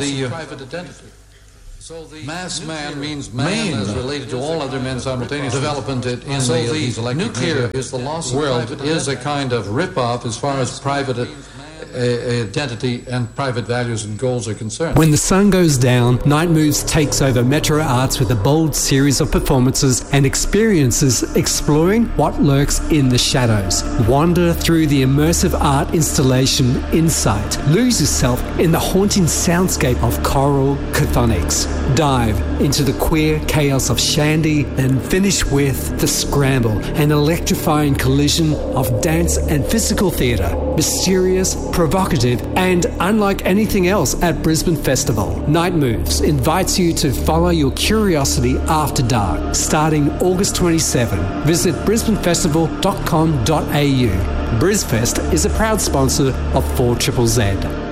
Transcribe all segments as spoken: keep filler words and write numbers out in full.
the private identity. Mass man means man is related to all other men simultaneously. Development it in so the, the nuclear is the loss world is a kind of rip-off as far as private uh, identity and private values and goals are concerned. When the sun goes down, Night Moves takes over Metro Arts with a bold series of performances and experiences exploring what lurks in the shadows. Wander through the immersive art installation Insight. Lose yourself in the haunting soundscape of choral chthonics. Dive into the queer chaos of Shandy and finish with The Scramble, an electrifying collision of dance and physical theatre. Mysterious, provocative, and unlike anything else at Brisbane Festival. Night Moves invites you to follow your curiosity after dark, starting August twenty-seventh. Visit brisbane festival dot com dot a u. BrisFest is a proud sponsor of four triple Z.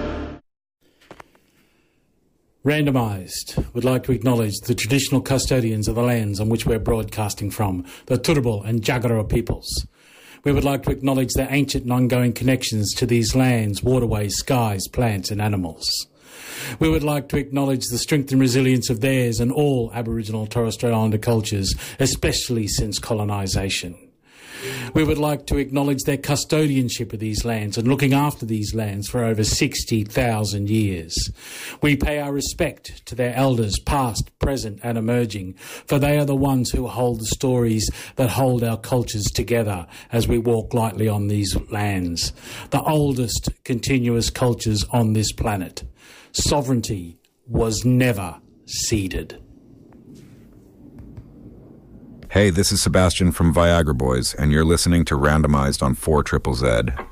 Randomised would like to acknowledge the traditional custodians of the lands on which we're broadcasting from, the Turrbal and Jagera peoples. We would like to acknowledge their ancient and ongoing connections to these lands, waterways, skies, plants and animals. We would like to acknowledge the strength and resilience of theirs and all Aboriginal and Torres Strait Islander cultures, especially since colonisation. We would like to acknowledge their custodianship of these lands and looking after these lands for over sixty thousand years. We pay our respect to their elders, past, present and emerging, for they are the ones who hold the stories that hold our cultures together as we walk lightly on these lands. The oldest continuous cultures on this planet. Sovereignty was never ceded. Hey, this is Sebastian from Viagra Boys, and you're listening to Randomised on four triple Z.